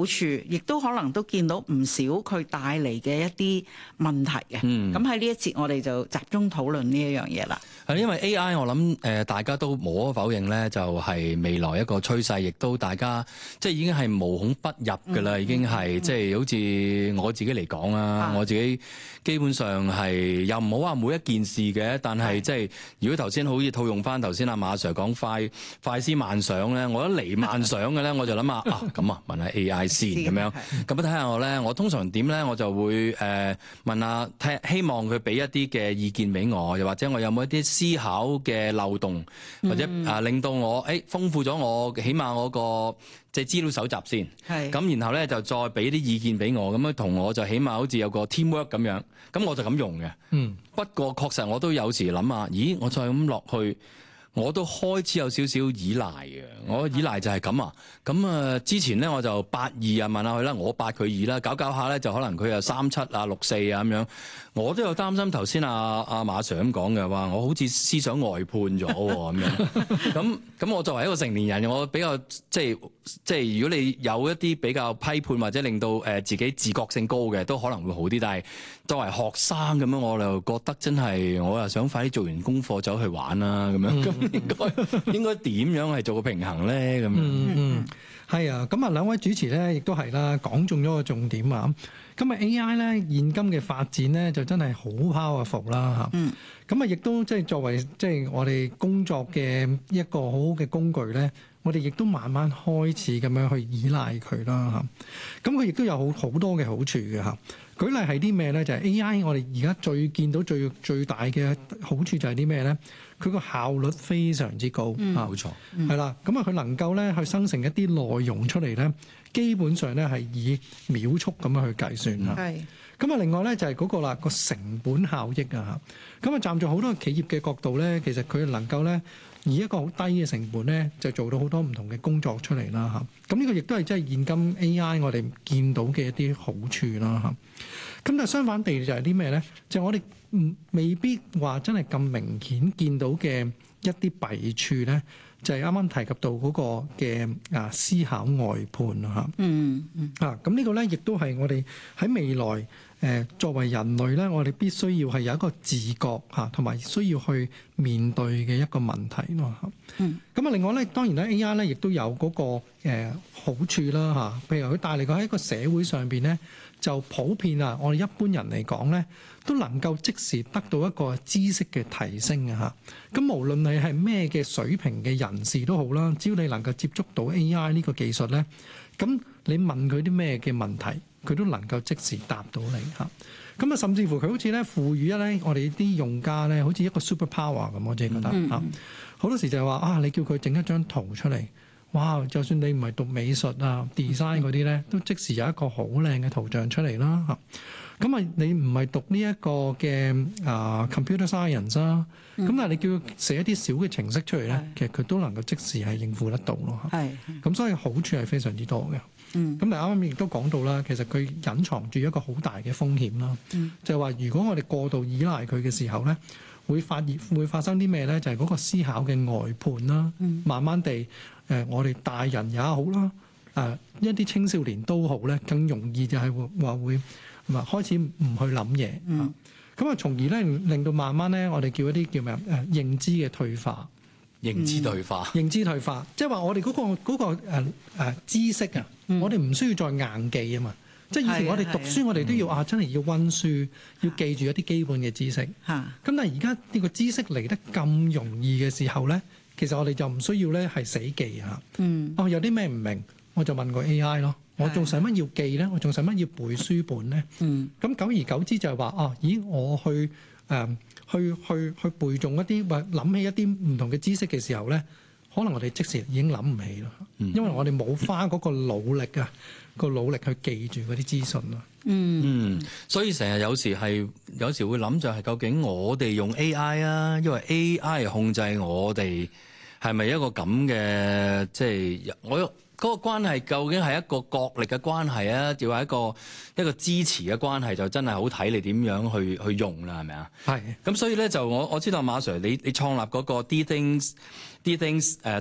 好處，亦都可能都見到唔少佢帶嚟嘅一啲問題嘅。咁喺呢一節我哋就集中討論呢一樣嘢啦。 因為 AI 我諗大家都無可否認咧，就係未來一個趨勢，亦都大家即係已經係無孔不入㗎啦，已經係即係好似我自己嚟講啊，我自己基本上係又唔好話每一件事嘅，但係即係如果頭先好似套用翻頭先阿馬 Sir 講快思慢想咧，我一嚟慢想嘅咧，我就諗下咁問下 AI 先咁樣，咁睇下我咧，我通常點咧，我就會問下希望佢俾一啲嘅意見俾我，又或者我有冇一啲思考嘅漏洞，或者令到我豐富咗我，起碼我個即係資料搜集先，咁然後咧就再俾啲意見俾我，咁樣同我就起碼好似有個 teamwork 咁樣，咁我就咁用嘅。不過確實我都有時諗下，咦，我再咁落去，我都開始有少少依賴嘅。我依賴就係咁啊。咁之前咧我就8-2問下佢啦，我8佢2啦，搞搞下咧就可能佢又3-7啊6-4啊咁樣。我都有擔心頭先阿馬 Sir 咁講嘅話，我好似思想外判咗咁樣。咁我作為一個成年人，我比較即係如果你有一啲比較批判或者令到自己自覺性高嘅，都可能會好啲。但係作為學生咁樣，我就覺得真係我又想快啲做完功課走去玩啦咁樣。咁應該點樣係做個平衡咧？咁樣係啊。咁啊兩位主持咧，亦都係啦，講中咗個重點啊。咁啊 AI 咧現今嘅發展咧就真係好 powerful 啦嚇。咁啊亦都即係作為即係我哋工作嘅一個好好嘅工具咧，我哋亦都慢慢開始咁樣去依賴佢啦嚇。咁佢亦都有好多嘅好處嘅嚇。舉例係啲咩咧？就係 AI 我哋而家最見到最大嘅好處就係啲咩咧？佢個效率非常之高啊！ 冇錯， 係啦。咁啊佢能夠咧去生成一啲內容出嚟咧，基本上咧係以秒速咁樣去計算嚇。咁啊另外咧就係嗰個啦，個成本效益啊嚇。咁啊站在好多企業嘅角度咧，其實佢能夠咧以一個好低嘅成本咧，就做到好多唔同嘅工作出嚟啦嚇。咁呢個亦都係即係現今 AI 我哋見到嘅一啲好處啦嚇。咁但係相反地就係啲咩咧？就係我哋未必話真係咁明顯見到嘅一啲弊處咧，就係啱啱提及到嗰個嘅思考外判啦嚇。咁呢個咧亦都係我哋喺未來作為人類咧，我哋必須要係有一個自覺嚇，同埋需要去面對嘅一個問題咯嚇。咁啊，另外咧，當然咧 AI 咧亦都有嗰個好處啦嚇。譬如佢帶嚟個喺一個社會上邊咧，就普遍啊，我哋一般人嚟講咧，都能夠即時得到一個知識嘅提升嘅嚇。咁無論你係咩嘅水平嘅人士都好啦，只要你能夠接觸到 AI 呢個技術咧，咁你問佢啲咩嘅問題，佢都能夠即時答到你嚇。咁啊，甚至乎佢好似咧賦予咧我哋啲用家咧，好似一個 super power 咁，我自己覺得嚇。好多時就係話你叫佢整一張圖出嚟。哇！就算你唔係讀美術啊、design 嗰啲咧，都即時有一個好靚嘅圖像出嚟啦嚇。咁啊，你唔係讀呢一個嘅computer science 啊，咁但係你叫佢寫一啲小嘅程式出嚟咧，其實佢都能夠即時係應付得到咯。咁所以好處係非常之多嘅。咁但係啱啱亦都講到啦，其實佢隱藏住一個好大嘅風險啦。就係話，如果我哋過度依賴佢嘅時候咧，會發生啲咩咧？就係嗰個思考嘅外判啦。慢慢地，我哋大人也好啦，一啲青少年都好咧，更容易就係會開始唔去諗嘢。咁啊，從而咧令到慢慢咧，我哋叫一啲叫咩認知嘅退化。 認知退化， 即係話我哋嗰個知識啊，我哋唔需要再硬記啊嘛。即係以前我哋讀書，我哋都要真係要溫書，要記住一啲基本嘅知識。咁但係而家呢個知識嚟得咁容易嘅時候咧，其實我哋就唔需要咧係死記嚇。有啲咩唔明，我就問個 AI 咯。我仲使乜要記咧？我仲使乜要背書本咧？咁久而久之就係話我去背誦一啲或諗起一啲唔同嘅知識嘅時候咧，可能我哋即時已經諗唔起啦。因為我哋冇花嗰個努力去記住嗰啲資訊啦。 所以成日有時會諗就係究竟我哋用 AI 啊，因為 AI 控制我哋係咪一個咁嘅，即係我嗰個關係究竟係一個角力嘅關係啊，定係一個支持嘅關係，就真係好睇你點樣去用啦，係咪啊？係。咁所以咧就我知道馬 Sir 你創立嗰個 D things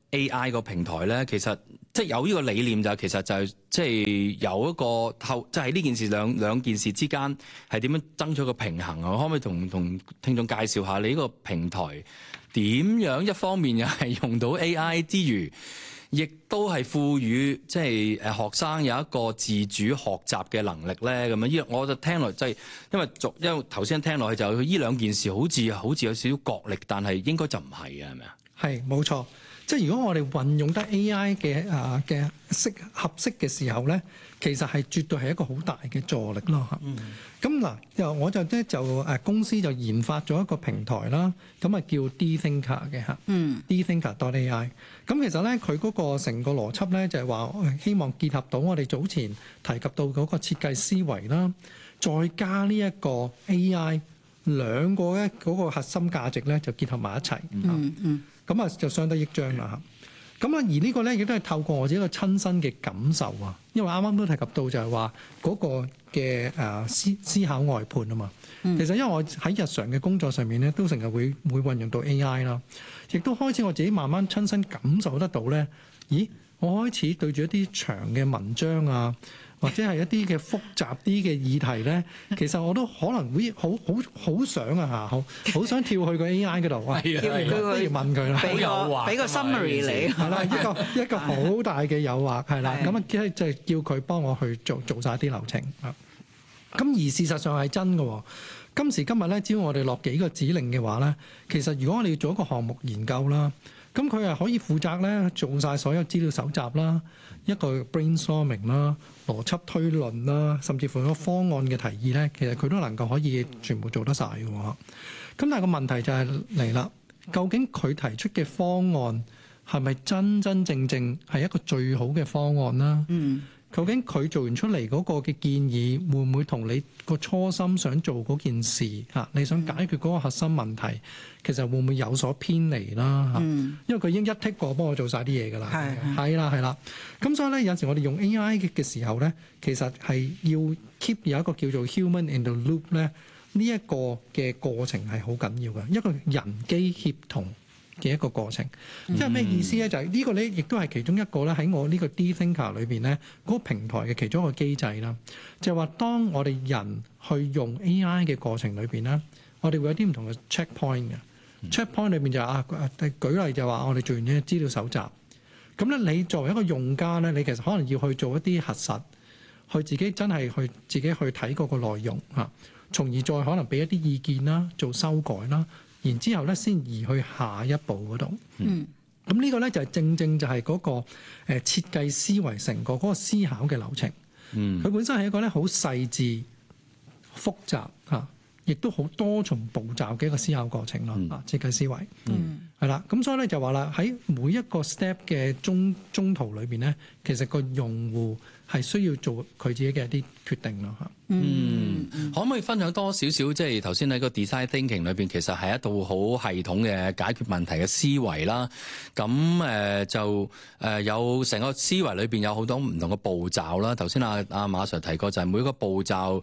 AI 個平台咧，其實即係有呢個理念其實就係即係有一個即係喺呢件事兩件事之間係點樣爭取個平衡啊？可唔可以同聽眾介紹下你呢個平台點樣一方面又係用到 AI 之餘，亦都係賦予即係學生有一個自主學習嘅能力咧？咁樣我就聽落即係因為頭先聽落去就呢兩件事好似有少少角力，但係應該就唔係嘅，係咪啊？ 係冇錯。即係如果我哋運用得 AI 嘅合適嘅時候咧，其實係絕對係一個好大嘅助力咯嚇。咁嗱，我就公司就研發咗一個平台啦，咁啊叫 DThinker 嘅嚇。DThinker.ai。咁其實咧，佢嗰個成個邏輯咧就係話希望結合到我哋早前提及到嗰個設計思維啦，再加呢一個 AI 兩個咧嗰個核心價值咧就結合埋一齊。咁啊就相得益彰啦嚇。咁啊而呢個咧亦都係透過我自己個親身嘅感受啊，因為啱啱都提及到就係話嗰個嘅思考外判啊嘛。其實因為我喺日常嘅工作上面咧，都成日會運用到 AI 啦，亦都開始我自己慢慢親身感受得到咧。咦，我開始對住一啲長嘅文章啊，或者係一啲嘅複雜啲嘅議題咧，其實我都可能會好想啊嚇，好想跳去個 AI 嗰度，哇！不如問佢啦， 俾個 summary 你， 係啦，一個好大嘅誘惑係啦，咁啊即係叫佢幫我去做晒啲流程啊。咁而事實上係真嘅，今時今日咧，只要我哋落幾個指令嘅話咧，其實如果我哋要做一個項目研究啦，咁佢係可以負責咧做晒所有資料搜集啦，一個 brainstorming 啦、邏輯推論啦，甚至乎一個方案嘅提議咧，其實佢都能夠可以全部做得晒嘅喎。咁但係個問題就係嚟啦，究竟佢提出嘅方案係咪真正係一個最好嘅方案啦？究竟佢做完出嚟嗰個嘅建議會唔會同你個初心想做嗰件事嚇，你想解決嗰個核心問題，其實會唔會有所偏離啦嚇？因為佢已經一剔過幫我做晒啲嘢㗎啦，係啦。咁所以咧，有時我哋用 AI 嘅時候咧，其實係要 keep 有一個叫做 human in the loop 咧，呢一個嘅過程係好緊要嘅，一個人機協同嘅一個過程。即係咩意思咧？就係呢個咧，亦都係其中一個咧，喺我呢個 DThinker 裏邊咧，嗰個平台嘅其中一個機制啦。就係話，當我哋人去用 AI 嘅過程裏邊咧，我哋會有啲唔同嘅 checkpoint 嘅。checkpoint 裏邊就舉例就話，我哋做完呢個資料搜集，咁咧你作為一個用家咧，你其實可能要去做一啲核實，去自己真係去自己去睇嗰個內容嚇，從而再可能俾一啲意見啦，做修改啦。然之後咧，先移去下一步嗰度。咁呢個咧就係正就係嗰個設計思維成個嗰個思考嘅流程。佢本身係一個咧好細緻、複雜嚇，亦都好多重步驟嘅一個思考過程咯。設計思維係啦。咁所以咧就話啦，喺每一個 step 嘅中途裏邊咧，其實個用戶係需要做佢自己嘅一啲決定咯嚇。 可唔可以分享多少少？即係頭先喺個 design thinking 裏邊，其實係一道好系統嘅解決問題嘅思維啦。咁就有成個思維裏邊有好多唔同嘅步驟啦。頭先阿馬 Sir 提過，就係每一個步驟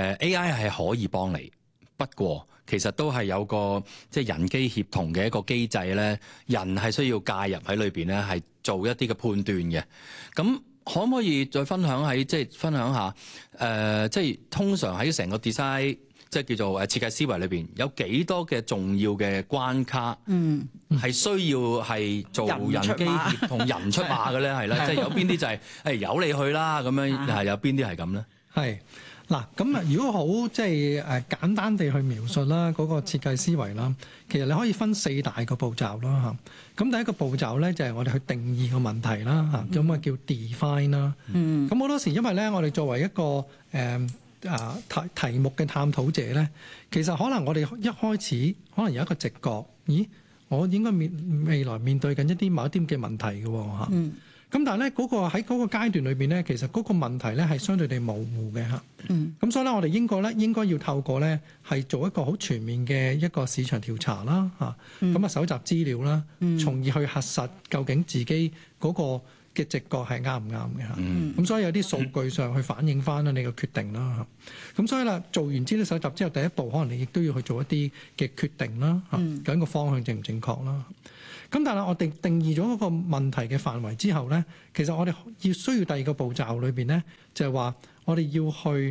AI 係可以幫你，不過其實都係有個即係人機協同嘅一個機制咧，人係需要介入喺裏邊咧，係做一啲嘅判斷嘅。咁可唔可以再分享下，即係通常喺成個 design 即係叫做設計思維裏邊，有幾多嘅重要嘅關卡，係需要係做人機協同人出馬嘅咧？係啦，即係有邊啲就係由你去啦咁樣，係有邊啲係咁咧？係。嗱，咁啊，如果好即係簡單地去描述啦，嗰個設計思維啦，其實你可以分4大個步驟啦嚇。咁第一個步驟咧就係我哋去定義個問題啦嚇，咁啊叫 define 啦。咁好多時因為咧，我哋作為一個題目嘅探討者咧，其實可能我哋一開始可能有一個直覺，咦，我應該未來面對緊某一啲嘅問題嘅喎嚇。咁但係咧，喺嗰個階段裏邊咧，其實嗰個問題咧係相對地模糊嘅嚇。咁所以咧，我哋應該要透過咧係做一個好全面嘅一個市場調查啦嚇。咁啊，搜集資料啦，從而去核實究竟自己嗰個嘅直覺係啱唔啱嘅嚇。咁所以有啲數據上去反映翻啦你個決定啦嚇。咁所以啦，做完資料搜集之後，第一步可能你亦都要去做一啲嘅決定啦嚇，究竟個方向正唔正確啦。咁但係我哋定義咗嗰個問題嘅範圍之後咧，其實我哋需要第二個步驟裏邊咧，就係話我哋要去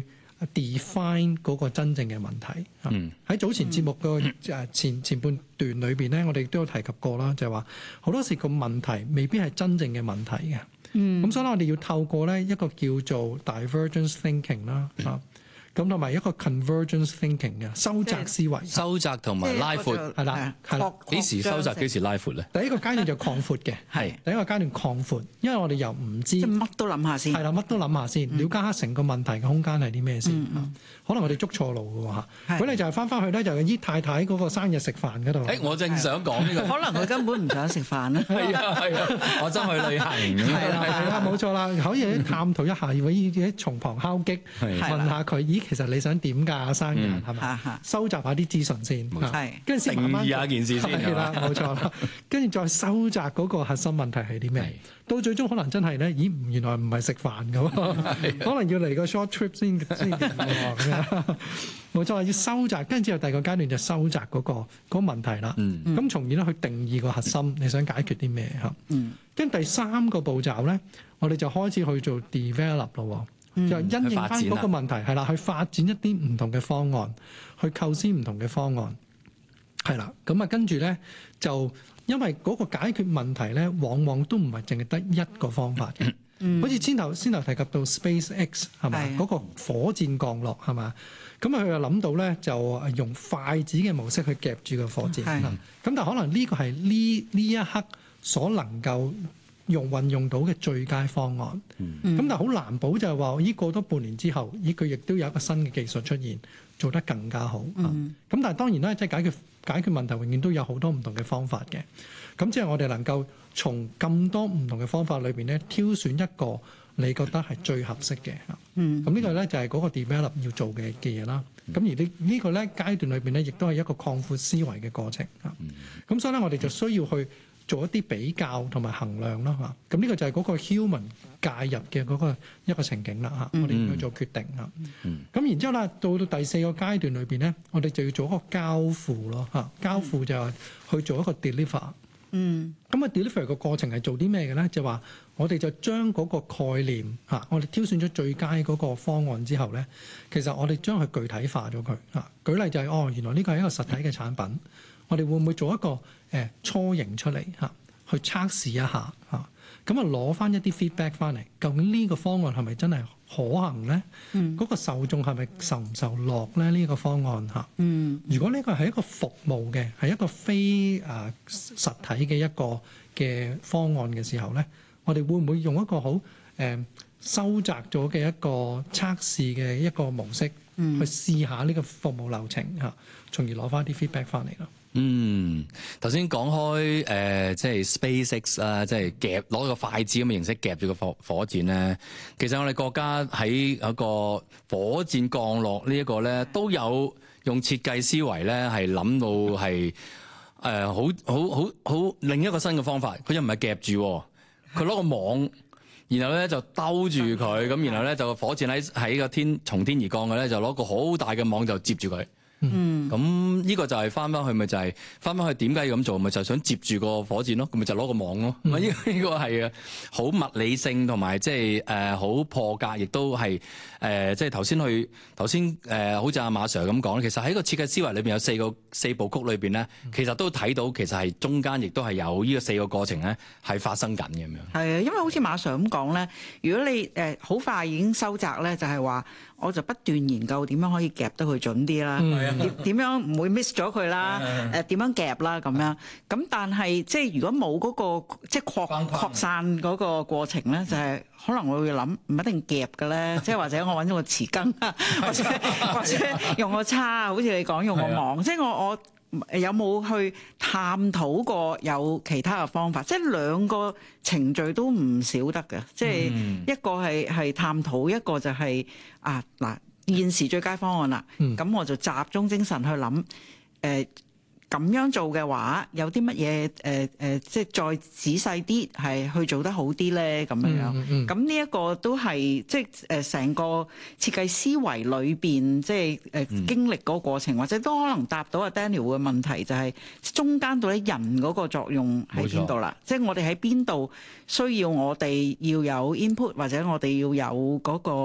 define 嗰個真正嘅問題。喺早前節目個前半段裏邊咧，我哋都有提及過啦，就係話好多時個問題未必係真正嘅問題嘅。咁所以咧，我哋要透過咧一個叫做 divergence thinking 啦嚇。咁同埋一個 convergence thinking 嘅收窄思維， 收窄同埋拉闊係啦， 幾時收窄幾時拉闊咧？ 第一個階段就擴闊嘅，係第一個階段擴闊，因為我哋又唔知， 即係乜都諗下先， 係啦，乜都諗下先，了解下成個問題嘅空間係啲咩先。可能我哋捉錯路嘅喎嚇，咁你就係翻去咧，就係姨太太嗰個生日食飯嗰度。 我正想講呢個， 可能佢根本唔想食飯啦。 係啊，我真去旅行咁樣。 係啦，冇錯啦，可以探討一下，可以從旁敲擊，問下佢，咦，其實你想點㗎生日係咪？收集下啲資訊先，跟住先慢慢定義下件事先。 係啦，冇錯啦，跟住再收窄嗰個核心問題係啲咩？到最終可能真係咧，咦，原來唔係食飯㗎喎，可能要嚟個 short trip 先掂喎。冇錯，要收窄，跟住之後第二個階段就收窄嗰個問題啦。咁從而咧去定義個核心，你想解決啲咩嚇？跟第三個步驟咧，我哋就開始去做 develop 咯，就因應翻嗰個問題係啦，去發展一啲唔同嘅方案，去構思唔同嘅方案，係啦。咁啊，跟住咧就因為嗰個解決問題咧，往往都唔係淨係得一個方法嘅。好似先頭提及到 SpaceX 係嘛，嗰個火箭降落係嘛，咁啊佢又諗到咧就用筷子嘅模式去夾住個火箭。咁但係可能呢個係呢一刻所能夠運用到嘅最佳方案。咁但係好難保就係話，咦過多半年之後，佢亦都有一個新嘅技術出現，做得更加好。咁但係當然啦，即係解決問題，永遠都有好多唔同嘅方法嘅。咁即係我哋能夠從咁多唔同嘅方法裏邊咧，挑選一個你覺得係最合適嘅。咁呢個咧就係嗰個 develop 要做嘅嘢啦。咁而呢個咧階段裏邊咧，亦都係一個擴闊思維嘅過程。咁所以咧，我哋就需要去做一啲比較同埋衡量啦嚇。咁呢個就係嗰個 human 介入嘅嗰個一個情景啦嚇。我哋要做決定嚇。咁然之後咧，到第四個階段裏邊咧，我哋就要做一個交付咯嚇。交付就係去做一個 deliver。咁啊 deliver 個過程係做啲咩嘅咧？就話我哋就將嗰個概念嚇，我哋挑選咗最佳嗰個方案之後咧，其實我哋將佢具體化咗佢嚇。舉例就係原來呢個係一個實體嘅產品，我哋會唔會做一個初型出嚟嚇，去測試一下嚇，咁啊攞翻一啲 feedback 翻嚟，究竟呢個方案係咪真係可行咧？嗰個受眾係咪受唔受落咧？呢個方案嚇。如果呢個係一個服務嘅，係一個非實體嘅一個嘅方案嘅時候咧，我哋會唔會用一個好收窄咗嘅一個測試嘅一個模式去試下呢個服務流程嚇，從而攞翻啲 feedback 翻嚟咯。 頭先講開即係 SpaceX 啊，即係攞個筷子咁嘅形式夾住個火箭咧。其實我哋國家喺一個火箭降落呢一個咧，都有用設計思維咧，係諗到係好另一個新嘅方法。佢又唔係夾住，佢攞個網，然後咧就兜住佢，咁然後咧就個火箭喺個從天而降嘅咧，就攞個好大嘅網就接住佢。咁呢個就係翻去，咪就係翻去點解要咁做？咪就係想接住個火箭咯，咁咪就攞個網咯。呢個係好物理性同埋即係好破格，亦都係即係頭先好似阿馬 Sir 咁講，其實喺個設計思維裏邊有四部曲裏邊咧，其實都睇到其實係中間亦都係有呢個四個過程咧係發生緊嘅咁樣。係啊，因為好似馬 Sir 咁講咧，如果你好快已經收窄咧，就係話我就不斷研究點樣可以夾得佢準啲啦。點樣唔會 miss 咗佢啦？點樣夾啦咁樣？咁但係即係如果冇嗰個即係擴散嗰個過程咧，就係可能我會諗唔一定夾嘅咧，即係或者我揾咗個匙羹啊，或者用個叉，好似你講用個網，即係我有冇去探討過有其他嘅方法？即係兩個程序都唔少得嘅，即係一個係探討，一個就係現時最佳方案啦。咁我就集中精神去諗，咁咁樣做嘅話，有啲乜嘢即係再仔細啲係去做得好啲咧？咁樣咁呢一個都係即係成個設計思維裏邊，即係經歷嗰個過程，或者都可能答到阿 Daniel 嘅問題，就係中間到底人嗰個作用喺邊度啦？即係我哋喺邊度需要我哋要有 input，或者我哋要有嗰個